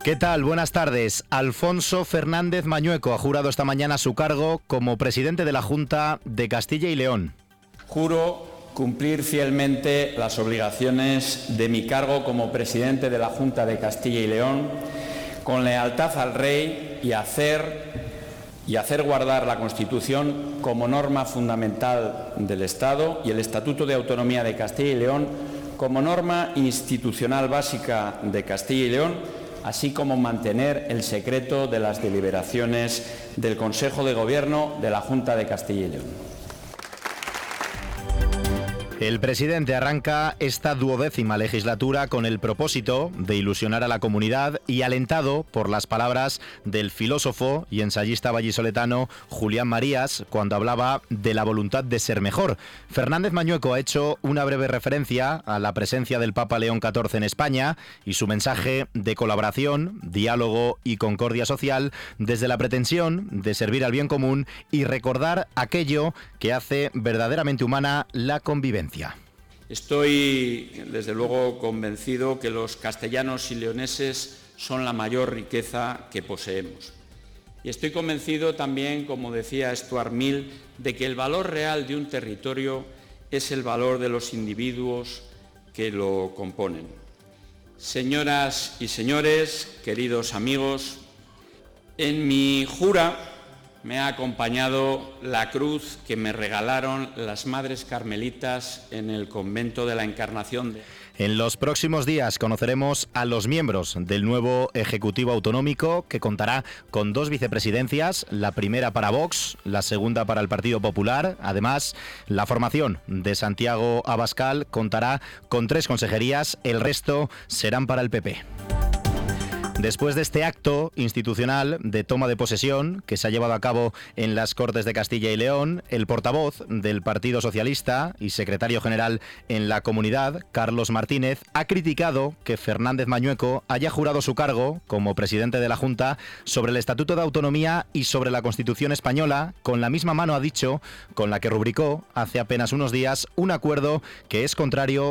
¿Qué tal? Buenas tardes. Alfonso Fernández Mañueco ha jurado esta mañana su cargo como presidente de la Junta de Castilla y León. Juro cumplir fielmente las obligaciones de mi cargo como presidente de la Junta de Castilla y León, con lealtad al Rey y hacer guardar la Constitución como norma fundamental del Estado y el Estatuto de Autonomía de Castilla y León como norma institucional básica de Castilla y León, así como mantener el secreto de las deliberaciones del Consejo de Gobierno de la Junta de Castilla y León. El presidente arranca esta 12ª legislatura con el propósito de ilusionar a la comunidad y alentado por las palabras del filósofo y ensayista vallisoletano Julián Marías cuando hablaba de la voluntad de ser mejor. Fernández Mañueco ha hecho una breve referencia a la presencia del Papa León XIV en España y su mensaje de colaboración, diálogo y concordia social desde la pretensión de servir al bien común y recordar aquello que hace verdaderamente humana la convivencia. Estoy, desde luego, convencido que los castellanos y leoneses son la mayor riqueza que poseemos. Y estoy convencido también, como decía Stuart Mill, de que el valor real de un territorio es el valor de los individuos que lo componen. Señoras y señores, queridos amigos, en mi jura me ha acompañado la cruz que me regalaron las Madres Carmelitas en el convento de la Encarnación. En los próximos días conoceremos a los miembros del nuevo Ejecutivo Autonómico, que contará con 2 vicepresidencias, la primera para Vox, la segunda para el Partido Popular. Además, la formación de Santiago Abascal contará con 3 consejerías, el resto serán para el PP. Después de este acto institucional de toma de posesión que se ha llevado a cabo en las Cortes de Castilla y León, el portavoz del Partido Socialista y secretario general en la comunidad, Carlos Martínez, ha criticado que Fernández Mañueco haya jurado su cargo como presidente de la Junta sobre el Estatuto de Autonomía y sobre la Constitución española, con la misma mano, ha dicho, con la que rubricó hace apenas unos días un acuerdo que es contrario